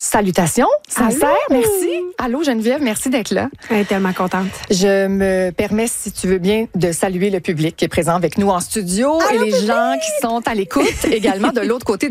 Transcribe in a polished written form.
Salutations, sincères, merci. Allô Geneviève, merci d'être là. Elle est tellement contente. Je me permets, si tu veux bien, de saluer le public qui est présent avec nous en studio et les gens qui sont à l'écoute également de l'autre côté